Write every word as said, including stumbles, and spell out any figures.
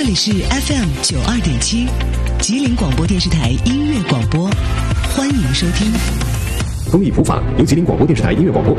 这里是 F M 九二点七，吉林广播电视台音乐广播，欢迎收听。 公益普法由吉林广播电视台音乐广播